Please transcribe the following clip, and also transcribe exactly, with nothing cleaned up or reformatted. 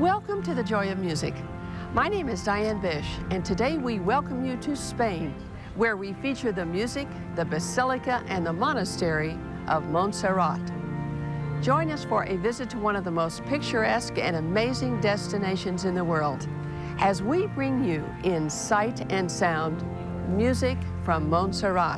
Welcome to the Joy of Music. My name is Diane Bish, and today we welcome you to Spain, where we feature the music, the basilica, and the monastery of Montserrat. Join us for a visit to one of the most picturesque and amazing destinations in the world, as we bring you in sight and sound music from Montserrat.